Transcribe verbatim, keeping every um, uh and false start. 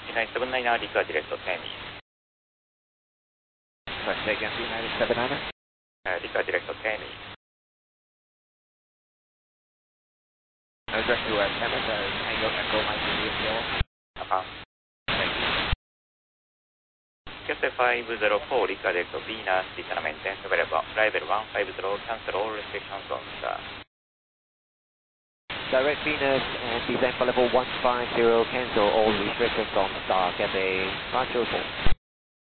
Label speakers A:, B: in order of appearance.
A: United seven niner, Lika direct ten.
B: Sorry, say again, United seven niner?
A: Uh, Lika direct ten.
B: Address to uh, Emmet, uh, Tango Echo Mike India Yellow.
A: Affirm.
B: Thank you.
A: Q S five zero four, Lika direct Venus, descend maintenance available. Level one five zero, cancel all restrictions on star.
B: Direct Venus and descend for level one five zero, cancel all restrictions on star, get a partial full.